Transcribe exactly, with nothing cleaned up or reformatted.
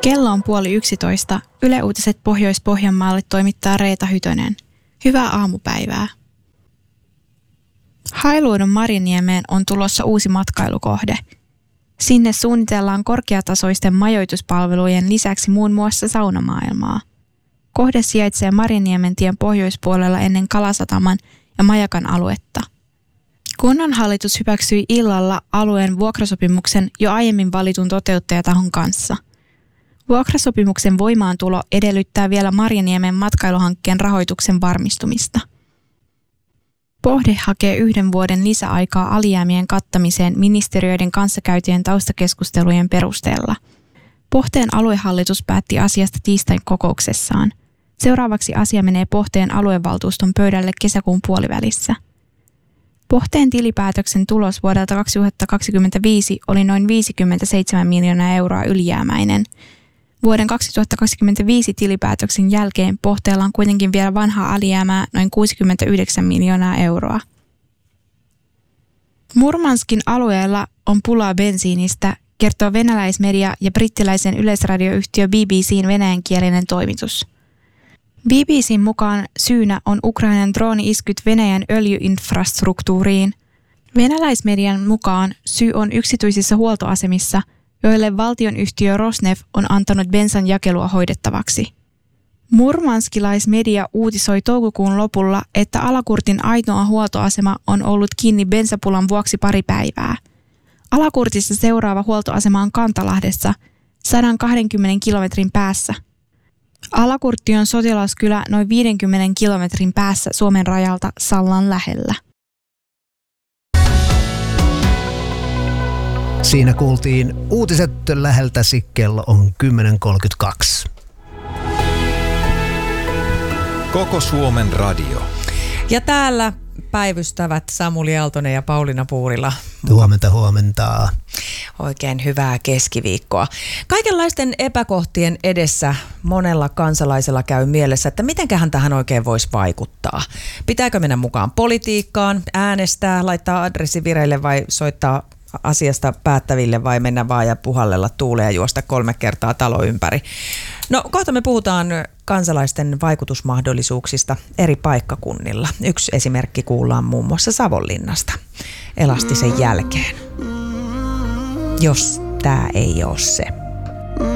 Kello on puoli yksitoista. Yle Uutiset Pohjois-Pohjanmaalle toimittaa Reeta Hytönen. Hyvää aamupäivää. Hailuodon Marjaniemeen on tulossa uusi matkailukohde. Sinne suunnitellaan korkeatasoisten majoituspalvelujen lisäksi muun muassa saunamaailmaa. Kohde sijaitsee Marjaniemen tien pohjoispuolella ennen Kalasataman ja Majakan aluetta. Kunnanhallitus hyväksyi illalla alueen vuokrasopimuksen jo aiemmin valitun toteuttajatahon kanssa. Vuokrasopimuksen voimaantulo edellyttää vielä Marjaniemen matkailuhankkeen rahoituksen varmistumista. Pohde hakee yhden vuoden lisäaikaa alijäämien kattamiseen ministeriöiden kanssa käytyjen taustakeskustelujen perusteella. Pohteen aluehallitus päätti asiasta tiistain kokouksessaan. Seuraavaksi asia menee Pohteen aluevaltuuston pöydälle kesäkuun puolivälissä. Pohteen tilipäätöksen tulos vuodelta kaksituhattakaksikymmentäviisi oli noin viisikymmentäseitsemän miljoonaa euroa ylijäämäinen. Vuoden kaksituhattakaksikymmentäviisi tilipäätöksen jälkeen Pohteella on kuitenkin vielä vanhaa alijäämää noin kuusikymmentäyhdeksän miljoonaa euroa. Murmanskin alueella on pulaa bensiinistä, kertoo venäläismedia ja brittiläisen yleisradioyhtiö B B C:n venäjänkielinen toimitus. B B C:n mukaan syynä on Ukrainan drooni-iskyt Venäjän öljyinfrastruktuuriin. Venäläismedian mukaan syy on yksityisissä huoltoasemissa, joille valtionyhtiö Rosneft on antanut bensan jakelua hoidettavaksi. Murmanskilaismedia uutisoi toukokuun lopulla, että Alakurtin ainoa huoltoasema on ollut kiinni bensapulan vuoksi pari päivää. Alakurtissa seuraava huoltoasema on Kantalahdessa, sata kaksikymmentä kilometrin päässä. Alakurtti on sotilaskylä noin viidenkymmenen kilometrin päässä Suomen rajalta Sallan lähellä. Siinä kuultiin uutiset läheltäsi, kello on kymmenen kolmekymmentäkaksi. Koko Suomen radio. Ja täällä päivystävät Samuli Aaltonen ja Pauliina Puurila. Huomenta, huomenta. Oikein hyvää keskiviikkoa. Kaikenlaisten epäkohtien edessä monella kansalaisella käy mielessä, että mitenköhän tähän oikein voisi vaikuttaa. Pitääkö mennä mukaan politiikkaan, äänestää, laittaa adressi vireille vai soittaa asiasta päättäville vai mennä vaan ja puhallella tuuleen ja juosta kolme kertaa talo ympäri. No kohta me puhutaan kansalaisten vaikutusmahdollisuuksista eri paikkakunnilla. Yksi esimerkki kuullaan muun muassa Savonlinnasta elastisen jälkeen. Jos tämä ei ole se.